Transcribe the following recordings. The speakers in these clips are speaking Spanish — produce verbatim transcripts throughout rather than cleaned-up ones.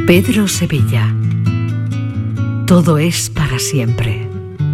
Pedro Sevilla. Todo es para siempre.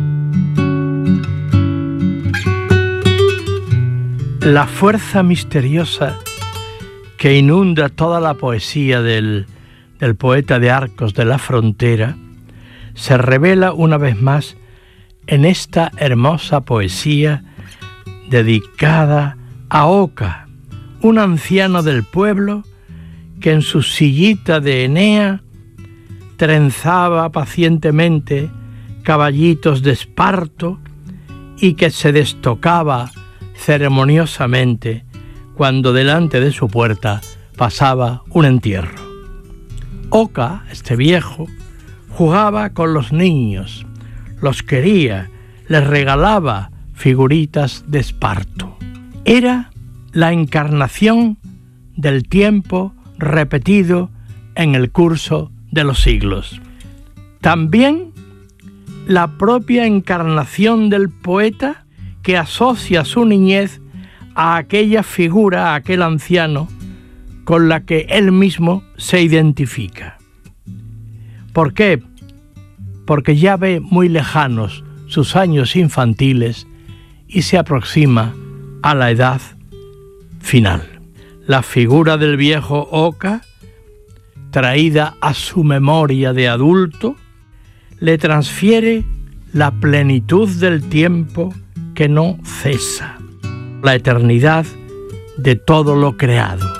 La fuerza misteriosa que inunda toda la poesía del, del poeta de Arcos de la Frontera se revela una vez más en esta hermosa poesía dedicada a Oca, un anciano del pueblo que en su sillita de Enea trenzaba pacientemente caballitos de esparto y que se destocaba ceremoniosamente cuando delante de su puerta pasaba un entierro. Oca, este viejo, jugaba con los niños, los quería, les regalaba figuritas de esparto. Era la encarnación del tiempo repetido en el curso de los siglos. También la propia encarnación del poeta que asocia su niñez a aquella figura, a aquel anciano, con la que él mismo se identifica. ¿Por qué? Porque ya ve muy lejanos sus años infantiles y se aproxima a la edad final. La figura del viejo Oca, traída a su memoria de adulto, le transfiere la plenitud del tiempo que no cesa, la eternidad de todo lo creado.